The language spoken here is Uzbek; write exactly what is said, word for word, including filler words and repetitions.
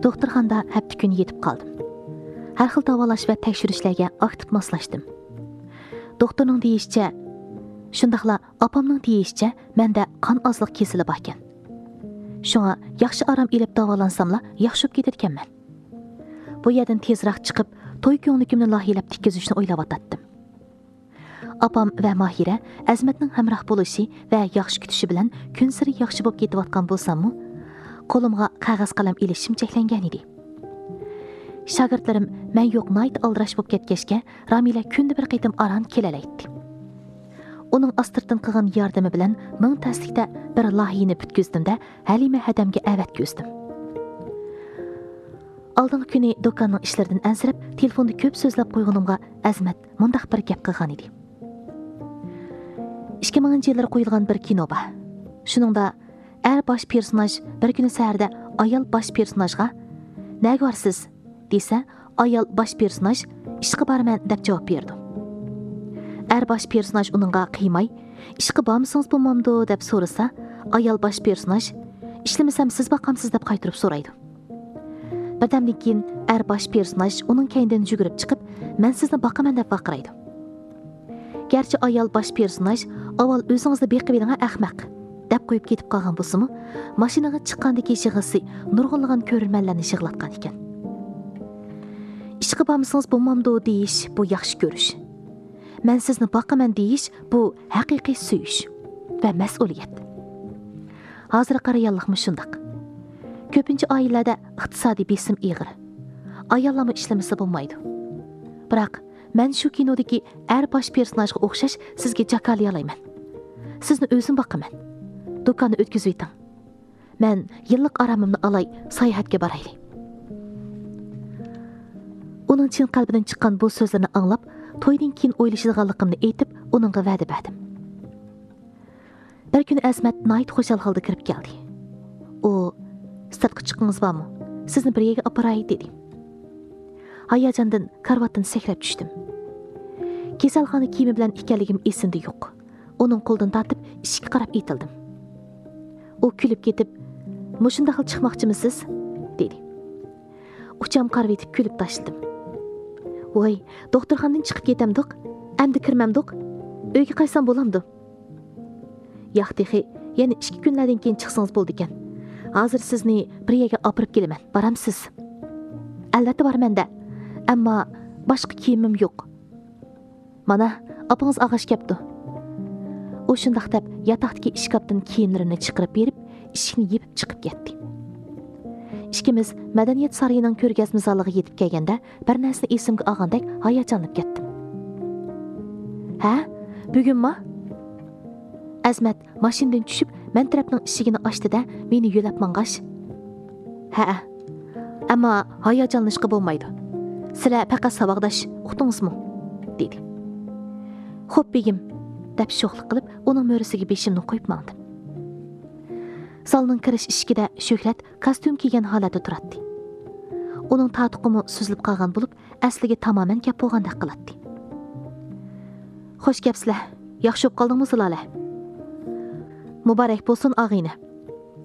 Doktorxonada hafta kuni yetib qoldim. Har xil davolash va tekshirishlarga aktiv moslashdim. Doktorning deyishicha, shundaqla opamning deyishicha, menda qon ozliq kesili bor ekan. Shunga yaxshi orom elib davolansamla yaxshi bo'lib ketarkanman. Bu yerdan tezroq chiqib, to'y ko'nglimni lohilab tikkizishni o'ylayotdim. Opam va Mahira Azmatning hamroh bo'lishi va yaxshi kutishi bilan kun sari yaxshi bo'lib ketayotgan bo'lsam-mu, qo'limga qog'oz qalam ilishim cheklangan edi. Shogirdlarim men yo'q nayt aldirash bo'lib ketgachga Ramila kunda bir qitim aran kelalaydi. Uning astirdan qilgan yordami bilan ming taslikda bir lohiyni bitkizdimda Halima hadamga avat ko'zdim. Oldingi kuni do'konning ishlaridan ansirab, telefonda ko'p so'zlab qo'yganimga Azmat mundaq bir gap qilgan edi. ikki minginchi yillar qo'yilgan bir kino bor. Shuningda er bosh personaj bir kuni saharda ayol bosh personajga "Nega borsiz?" desa, ayol bosh personaj "Ishqa borman" deb javob berdi. Er bosh personaj uningga qiymay, "Ishqa bormisiz bo'lmamdi" deb so'rasa, ayol bosh personaj "Ishlamasam siz boqamsiz" deb qaytarib so'raydi. Birdamdan keyin er bosh personaj uning keynidan yugurib chiqib, "Men sizni boqaman" deb baqiraydi. Gerçi ayol bosh personaj avval o'zingizni beqib eling ahmaq deb qo'yib ketib qolgan bo'lsa-mu, mashinaga chiqqandagi yig'isi nurg'unlagan ko'rmanlarni yig'latgan ekan. "Ishqa bormisiz bo'lmamdi" deyish bu yaxshi ko'rish. "Men sizni boqaman" deyish bu haqiqiy suyish va mas'uliyat. Hozir qarayalliqmi shundaq. Ko'pincha oilalarda iqtisodiy besim ig'ir. Ayollarni ishlamasa bo'lmaydi. Biroq men shu kinodagi er bosh personajga o'xshash sizga jakalay olayman. Sizni o'zim boqaman. Do'konni o'tkazib eting. Men yillik oromimni olay, sayohatga boraylik. Uning chin qalbidan chiqqan bu so'zlarni anglab, to'ydan keyin o'ylashadiganligimni aytib, uningga va'da berdim. Bir kuni Azmat nayt xushal holda kirib keldi. U "Sirtqa chiqqingiz bormi? Sizni bir yerga oparay" dedi. Hayajondan karvatdan sakrab tushdim. Kasalxona kiyimi bilan ekanligim esimda yo'q. Uning qo'lidan tortib ishga qarab etildim. U kulib ketib, "Mushunda xil chiqmoqchimisiz?" dedi. Ucham qarab etib kulib tashladim. "Voy, doktorxonadan chiqib ketamdiq, endi kirmamdiq. Uyga qaysam bo'lamdi?" "Yo'q, texi, yana ikki kunlardan keyin chiqsangiz bo'ldi ekan. Hozir sizni bir yerga olib kelaman. Boramsiz?" "Albatta borman-da. Ammo boshqa kiyimim yo'q." "Mana, opangiz og'ash kepti." U shundaq deb yotoqdagi ishkapdan kiyimlarini chiqarib berib, eshikni yepib chiqib ketdi. Ikkimiz madaniyat saroyining ko'rgazma zaliga yetib kelganda bir narsani esimga olgandek hayajonlanib ketdim. "Ha, bugunmi?" Azmat mashinadan tushib, men tarafning eshigini ochdi-da, meni yo'lab mang'ash. "Ha, ammo hayajonlanishga bo'lmaydi. Sizlar faqat saboqdosh, uqdingizmi?" dedi. "Xo'p, begim" deb sho'xlik qilib, uning mo'risiga beshimni qo'yib mangdim. Salning kirish eshigida Shuhrat kostyum kiygan holatda turardi. Uning tatuqimi suzilib qolgan bo'lib, asliga tamoman gap bo'lgandek qiladi. "Xo'sh gapsizlar, yaxshi bo'lib qoldingmi sizlar? Muborak bo'lsin og'ayni.